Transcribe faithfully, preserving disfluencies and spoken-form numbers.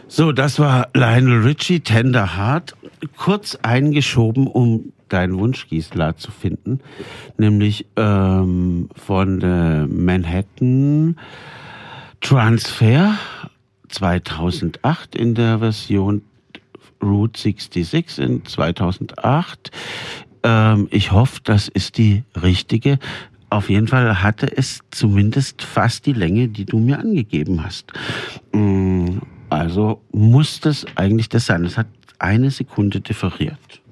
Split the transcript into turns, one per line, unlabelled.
So, das war Lionel Richie, Tender Heart, kurz eingeschoben, um deinen Wunsch, Gisela, zu finden, nämlich ähm, von der Manhattan Transfer zweitausendacht in der Version Route sechsundsechzig in zweitausendacht. Ähm, ich hoffe, das ist die richtige. Auf jeden Fall hatte es zumindest fast die Länge, die du mir angegeben hast. Also muss das eigentlich das sein. Es hat eine Sekunde differiert.